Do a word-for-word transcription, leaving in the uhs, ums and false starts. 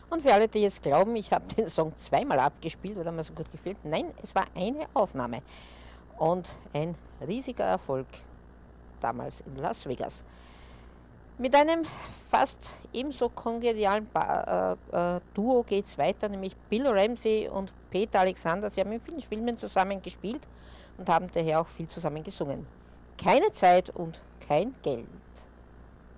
Und für alle, die jetzt glauben, ich habe den Song zweimal abgespielt oder mir so gut gefällt, nein, es war eine Aufnahme. Und ein riesiger Erfolg damals in Las Vegas. Mit einem fast ebenso kongenialen ba äh, äh, Duo geht es weiter, nämlich Bill Ramsey und Peter Alexander. Sie haben in vielen Filmen zusammen gespielt und haben daher auch viel zusammen gesungen. Keine Zeit und kein Geld.